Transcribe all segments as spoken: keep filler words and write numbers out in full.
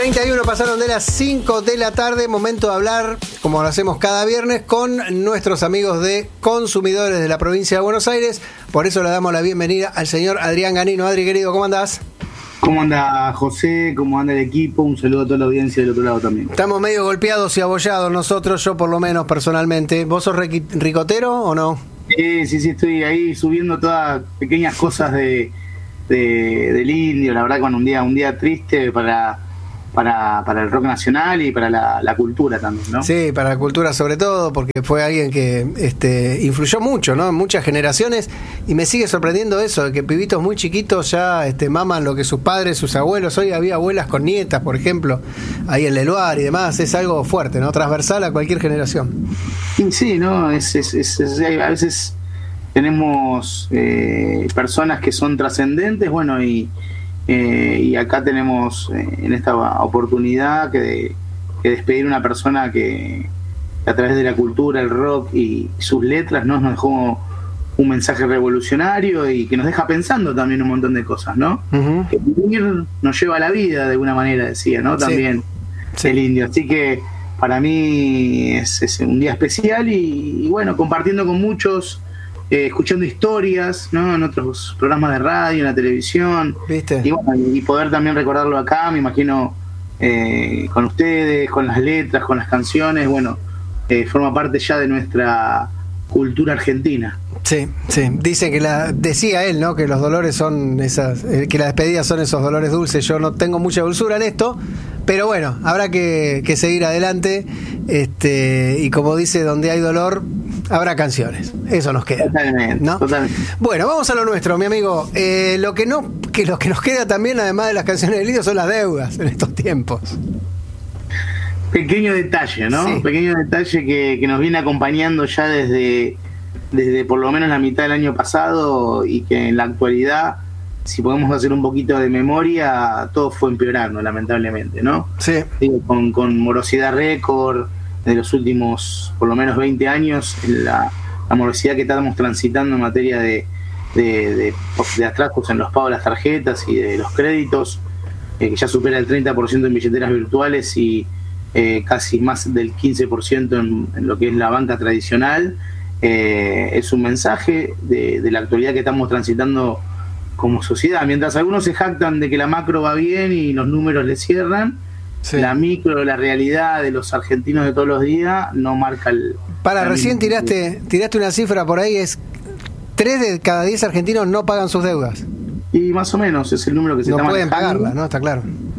treinta y uno pasaron de las cinco de la tarde, momento de hablar, como lo hacemos cada viernes, con nuestros amigos de Consumidores de la provincia de Buenos Aires. Por eso le damos la bienvenida al señor Adrián Ganino. Adri, querido, ¿cómo andás? ¿Cómo anda José? ¿Cómo anda el equipo? Un saludo a toda la audiencia del otro lado también. Estamos medio golpeados y abollados nosotros, yo por lo menos personalmente. ¿Vos sos ricotero o no? Sí, sí, sí, estoy ahí subiendo todas pequeñas cosas de, de del indio. La verdad, con un día, un día triste para... Para, para el rock nacional y para la, la cultura también, ¿no? Sí, para la cultura sobre todo, porque fue alguien que este, influyó mucho, ¿no? En muchas generaciones, y me sigue sorprendiendo eso, de que pibitos muy chiquitos ya este, maman lo que sus padres, sus abuelos. Hoy había abuelas con nietas, por ejemplo, ahí en Leluar y demás. Es algo fuerte, ¿no? Transversal a cualquier generación. Sí, sí, ¿no? Es, es, es, es a veces tenemos eh, personas que son trascendentes, bueno, y Eh, y acá tenemos eh, en esta oportunidad que, de, que despedir una persona que, que a través de la cultura, el rock y sus letras, ¿no? Nos dejó un mensaje revolucionario y que nos deja pensando también un montón de cosas, ¿no? Uh-huh. Que vivir nos lleva a la vida de alguna manera, decía, ¿no? También sí. El indio. Así que para mí es, es un día especial y, y bueno, compartiendo con muchos, Eh, escuchando historias, ¿no? En otros programas de radio, en la televisión. ¿Viste? Y, bueno, y poder también recordarlo acá, me imagino, eh, con ustedes, con las letras, con las canciones, bueno, eh, forma parte ya de nuestra cultura argentina. Sí, sí. Dice que la, decía él, ¿no? Que los dolores son esas, eh, que las despedidas son esos dolores dulces. Yo no tengo mucha dulzura en esto, pero bueno, habrá que, que seguir adelante. Este, y como dice, donde hay dolor, habrá canciones. Eso nos queda. Totalmente, ¿no? Totalmente. Bueno, vamos a lo nuestro, mi amigo. Eh, lo que no, que lo que nos queda también, además de las canciones del indio, son las deudas en estos tiempos. Pequeño detalle, ¿no? Sí. Pequeño detalle que, que nos viene acompañando ya desde, desde por lo menos la mitad del año pasado y que en la actualidad, si podemos hacer un poquito de memoria, todo fue empeorando, lamentablemente, ¿no? Sí. Digo, con, con morosidad récord de los últimos, por lo menos veinte años, la, la morosidad que estamos transitando en materia de, de, de, de atrasos en los pagos de las tarjetas y de los créditos, eh, que ya supera el treinta por ciento en billeteras virtuales y eh, casi más del quince por ciento en, en lo que es la banca tradicional. Eh, es un mensaje de, de la actualidad que estamos transitando como sociedad. Mientras algunos se jactan de que la macro va bien y los números le cierran, sí. La micro, la realidad de los argentinos de todos los días no marca el... Para, recién tiraste, tiraste una cifra por ahí, es tres de cada diez argentinos no pagan sus deudas. Y más o menos es el número que se no está pueden manejando. pagarla, ¿no? Está claro.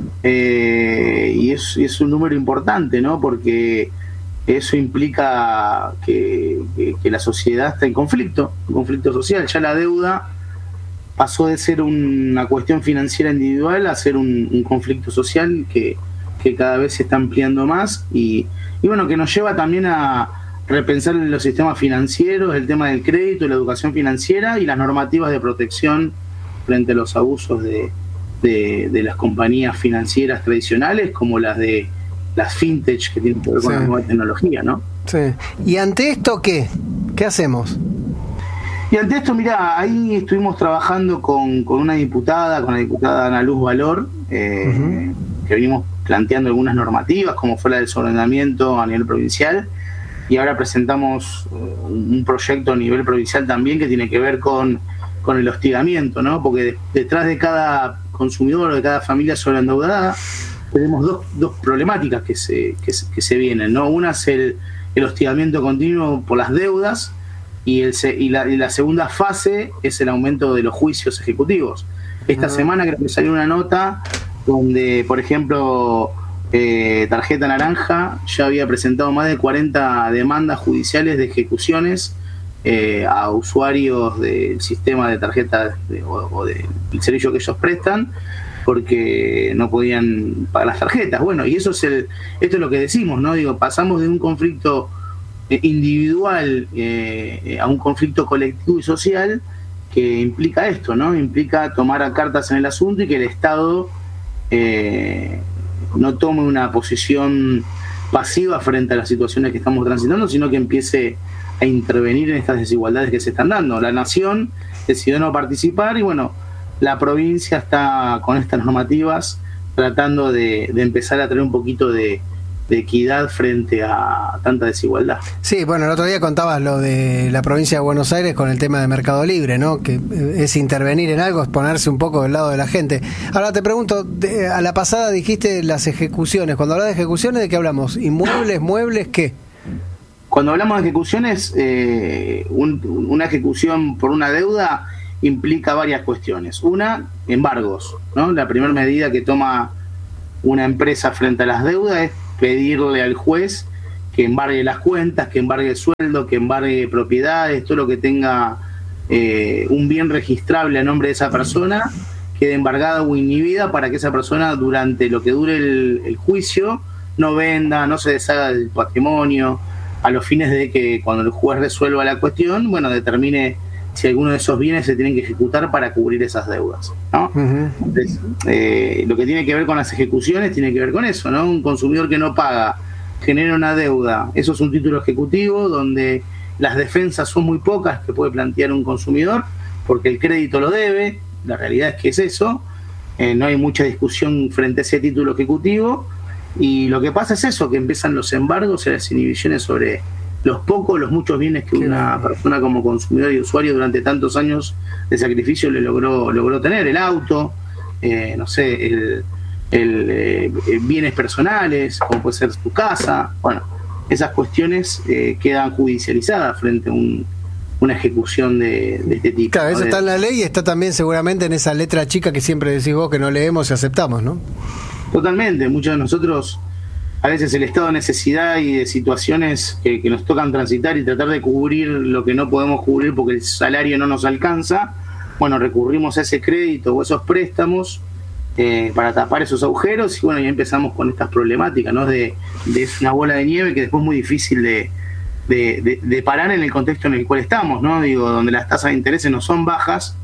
Eh, y es, es un número importante, ¿no? Porque eso implica que, que, que la sociedad está en conflicto, un conflicto social. Ya la deuda pasó de ser una cuestión financiera individual a ser un, un conflicto social que, que cada vez se está ampliando más y, y bueno, que nos lleva también a repensar los sistemas financieros, el tema del crédito, la educación financiera y las normativas de protección frente a los abusos de, de, de las compañías financieras tradicionales como las de las fintech que tienen que ver con sí. la nueva tecnología, ¿no? Sí. ¿Y ante esto qué? ¿Qué hacemos? Y ante esto, mirá, ahí estuvimos trabajando con, con una diputada, con la diputada Ana Luz Valor, eh, uh-huh. que venimos planteando algunas normativas, como fue la del sobreendeudamiento a nivel provincial, y ahora presentamos uh, un proyecto a nivel provincial también que tiene que ver con, con el hostigamiento, ¿no? Porque de, detrás de cada consumidor o de cada familia sobreendeudada tenemos dos, dos problemáticas que se, que, que se vienen, ¿no? Una es el, el hostigamiento continuo por las deudas, y, el, y, la, y la segunda fase es el aumento de los juicios ejecutivos. Esta uh-huh. semana creo que salió una nota donde, por ejemplo, eh, Tarjeta Naranja ya había presentado más de cuarenta demandas judiciales de ejecuciones eh, a usuarios del sistema de tarjetas de, o, o del servicio que ellos prestan porque no podían pagar las tarjetas. Bueno, y eso es el, esto es lo que decimos, ¿no? Digo, pasamos de un conflicto individual eh, a un conflicto colectivo y social que implica esto, ¿no? Implica tomar a cartas en el asunto y que el Estado eh, no tome una posición pasiva frente a las situaciones que estamos transitando, sino que empiece a intervenir en estas desigualdades que se están dando. La nación decidió no participar y bueno, la provincia está con estas normativas tratando de, de empezar a tener un poquito de, de equidad frente a tanta desigualdad. Sí, bueno, el otro día contabas lo de la provincia de Buenos Aires con el tema de Mercado Libre, ¿no? Que es intervenir en algo, es ponerse un poco del lado de la gente. Ahora te pregunto, de, a la pasada dijiste las ejecuciones. Cuando hablas de ejecuciones, ¿de qué hablamos? ¿Inmuebles, muebles, qué? Cuando hablamos de ejecuciones, eh, un, una ejecución por una deuda implica varias cuestiones. Una, embargos, ¿no? La primera medida que toma una empresa frente a las deudas es pedirle al juez que embargue las cuentas, que embargue el sueldo, que embargue propiedades, todo lo que tenga eh, un bien registrable a nombre de esa persona, quede embargada o inhibida para que esa persona durante lo que dure el, el juicio no venda, no se deshaga del patrimonio, a los fines de que cuando el juez resuelva la cuestión, bueno, determine si alguno de esos bienes se tienen que ejecutar para cubrir esas deudas, ¿no? Uh-huh. Entonces, eh, lo que tiene que ver con las ejecuciones tiene que ver con eso, ¿no? Un consumidor que no paga genera una deuda, eso es un título ejecutivo donde las defensas son muy pocas que puede plantear un consumidor porque el crédito lo debe, la realidad es que es eso, eh, no hay mucha discusión frente a ese título ejecutivo y lo que pasa es eso, que empiezan los embargos y las inhibiciones sobre los pocos, los muchos bienes que una persona como consumidor y usuario durante tantos años de sacrificio le logró logró tener, el auto, eh, no sé, el, el, eh, bienes personales, como puede ser tu casa, bueno, esas cuestiones eh, quedan judicializadas frente a un, una ejecución de, de este tipo. Claro, ¿no? Eso está en la ley y está también seguramente en esa letra chica que siempre decís vos que no leemos y aceptamos, ¿no? Totalmente, muchos de nosotros a veces el estado de necesidad y de situaciones que, que nos tocan transitar y tratar de cubrir lo que no podemos cubrir porque el salario no nos alcanza, bueno, recurrimos a ese crédito o esos préstamos eh, para tapar esos agujeros y bueno, ya empezamos con estas problemáticas, ¿no? De, de es una bola de nieve que después es muy difícil de, de, de, de parar en el contexto en el cual estamos, ¿no? Digo, donde las tasas de interés no son bajas,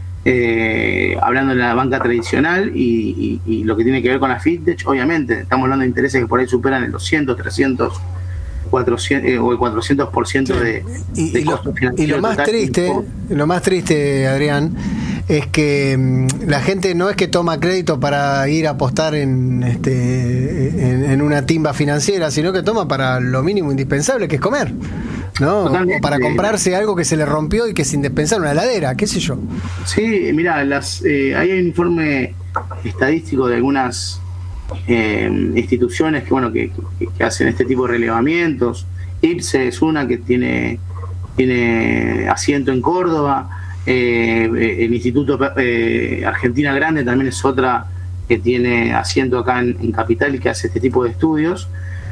Eh, hablando de la banca tradicional y, y, y lo que tiene que ver con la fintech, obviamente estamos hablando de intereses que por ahí superan el doscientos, trescientos, cuatrocientos eh, o el cuatrocientos por ciento de, y, de y costo lo, financiero. Y lo más total, triste, lo más triste, Adrián, es que mmm, la gente no es que toma crédito para ir a apostar en, este, en, en una timba financiera, sino que toma para lo mínimo indispensable, que es comer, ¿no? O para comprarse algo que se le rompió y que es indispensable, una heladera, qué sé yo. Sí, mira, las eh, hay un informe estadístico de algunas eh, instituciones que bueno que, que, que hacen este tipo de relevamientos. I P S E es una que tiene tiene asiento en Córdoba, eh, el Instituto eh, Argentina Grande también es otra que tiene asiento acá en, en Capital y que hace este tipo de estudios.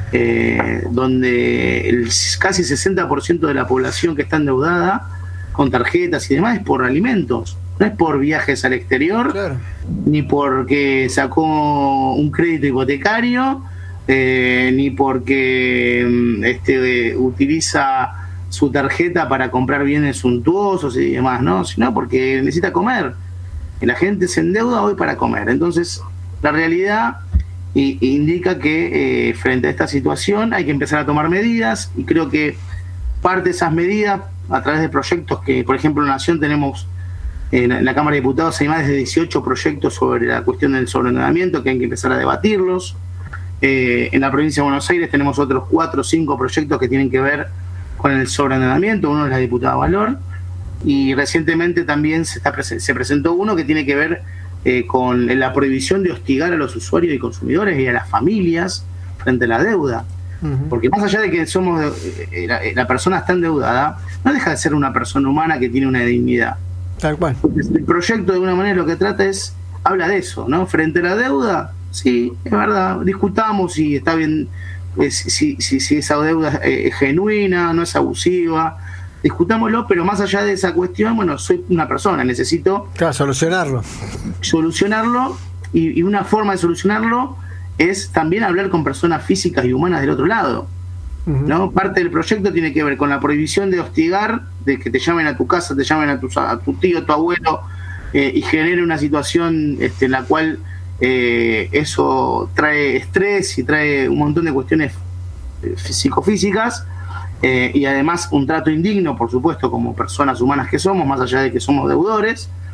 Eh, donde el casi sesenta por ciento de la población que está endeudada con tarjetas y demás es por alimentos, no es por viajes al exterior, claro, ni porque sacó un crédito hipotecario, eh, ni porque este, utiliza su tarjeta para comprar bienes suntuosos y demás, ¿no? Sino porque necesita comer. Y la gente se endeuda hoy para comer. Entonces, la realidad y indica que eh, frente a esta situación hay que empezar a tomar medidas y creo que parte de esas medidas a través de proyectos que, por ejemplo, en Nación tenemos en la, en la Cámara de Diputados hay más de dieciocho proyectos sobre la cuestión del sobreendeudamiento que hay que empezar a debatirlos. Eh, en la provincia de Buenos Aires tenemos otros cuatro o cinco proyectos que tienen que ver con el sobreendeudamiento, uno es la diputada Valor y recientemente también se, está, se presentó uno que tiene que ver Eh, con la prohibición de hostigar a los usuarios y consumidores y a las familias frente a la deuda. Uh-huh. Porque más allá de que somos eh, la, la persona está endeudada, no deja de ser una persona humana que tiene una dignidad. Tal cual. El proyecto de alguna manera lo que trata es, habla de eso, ¿no? Frente a la deuda, sí, es verdad, discutamos si está bien, eh, si, si, si esa deuda es genuina, no es abusiva, discutámoslo, pero más allá de esa cuestión, bueno, soy una persona, necesito... Claro, solucionarlo. Solucionarlo, y, y una forma de solucionarlo es también hablar con personas físicas y humanas del otro lado, uh-huh. ¿no? Parte del proyecto tiene que ver con la prohibición de hostigar, de que te llamen a tu casa, te llamen a tu, a tu tío, a tu abuelo, eh, y genere una situación este, en la cual eh, eso trae estrés y trae un montón de cuestiones eh, psicofísicas, Eh, y además un trato indigno, por supuesto, como personas humanas que somos, más allá de que somos deudores.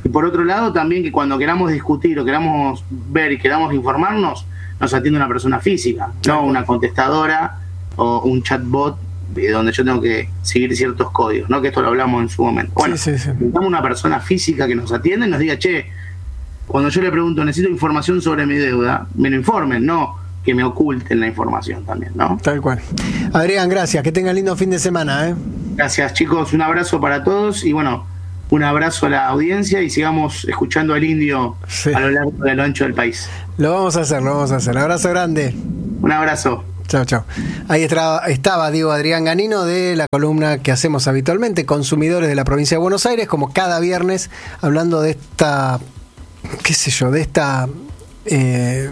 Y por otro lado también que cuando queramos discutir o queramos ver y queramos informarnos, nos atiende una persona física, no una contestadora o un chatbot donde yo tengo que seguir ciertos códigos, ¿no? Que esto lo hablamos en su momento. Bueno, sí, sí, sí. necesitamos una persona física que nos atienda y nos diga, che, cuando yo le pregunto, necesito información sobre mi deuda, me lo informen, no que me oculten la información también, ¿no? Tal cual. Adrián, gracias, que tengan lindo fin de semana, ¿eh? Gracias, chicos, un abrazo para todos y bueno, un abrazo a la audiencia y sigamos escuchando al indio sí. a lo largo de lo ancho del país. Lo vamos a hacer, lo vamos a hacer. Un abrazo grande. Un abrazo. Chao, chao. Ahí estaba, estaba Diego Adrián Ganino de la columna que hacemos habitualmente, Consumidores de la Provincia de Buenos Aires, como cada viernes, hablando de esta, qué sé yo, de esta eh,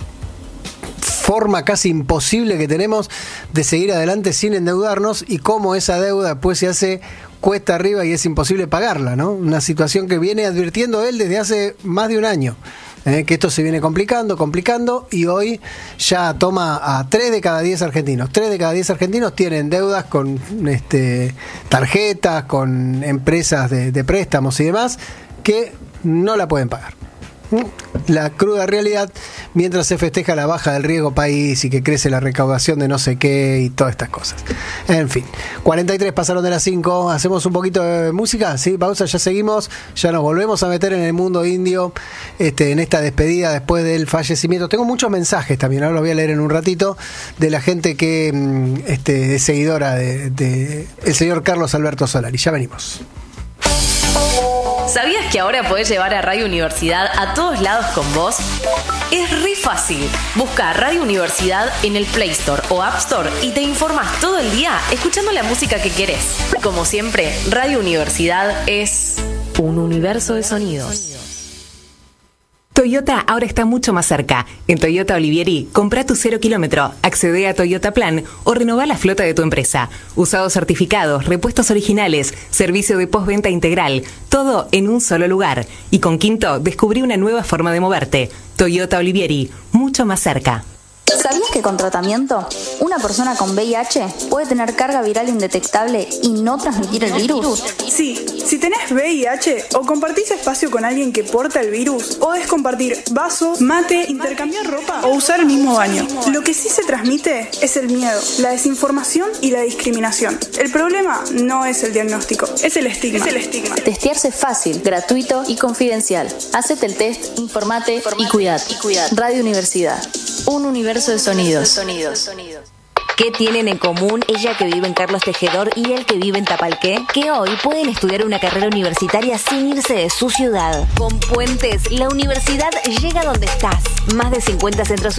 forma casi imposible que tenemos de seguir adelante sin endeudarnos y cómo esa deuda después se hace cuesta arriba y es imposible pagarla, ¿no? Una situación que viene advirtiendo él desde hace más de un año. Eh, que esto se viene complicando, complicando y hoy ya toma a tres de cada diez argentinos. tres de cada diez argentinos tienen deudas con este, tarjetas, con empresas de, de préstamos y demás que no la pueden pagar. La cruda realidad mientras se festeja la baja del riesgo país y que crece la recaudación de no sé qué y todas estas cosas. En fin, cuarenta y tres pasaron de las cinco, hacemos un poquito de música, sí, pausa, ya seguimos, ya nos volvemos a meter en el mundo indio este, en esta despedida después del fallecimiento. Tengo muchos mensajes también, ahora los voy a leer en un ratito, de la gente que este, es seguidora de, de el señor Carlos Alberto Solari. Ya venimos. ¿Sabías que ahora podés llevar a Radio Universidad a todos lados con vos? Es re fácil. Busca Radio Universidad en el Play Store o App Store y te informas todo el día escuchando la música que querés. Como siempre, Radio Universidad es un universo de sonidos. Toyota ahora está mucho más cerca. En Toyota Olivieri, compra tu cero kilómetro, accede a Toyota Plan o renová la flota de tu empresa. Usados certificados, repuestos originales, servicio de postventa integral, todo en un solo lugar. Y con Quinto, descubrí una nueva forma de moverte. Toyota Olivieri, mucho más cerca. ¿Sabías que con tratamiento, una persona con V I H puede tener carga viral indetectable y no transmitir el virus? Sí, si tenés V I H o compartís espacio con alguien que porta el virus, podés compartir vasos, mate, intercambiar ropa o usar el mismo baño. Lo que sí se transmite es el miedo, la desinformación y la discriminación. El problema no es el diagnóstico, es el estigma. Es el estigma. Testearse es fácil, gratuito y confidencial. Hacete el test, informate y cuidad. Radio Universidad. Un universo de sonidos. sonidos. ¿Qué tienen en común ella que vive en Carlos Tejedor y él que vive en Tapalqué? Que hoy pueden estudiar una carrera universitaria sin irse de su ciudad. Con Puentes, la universidad llega donde estás. Más de cincuenta centros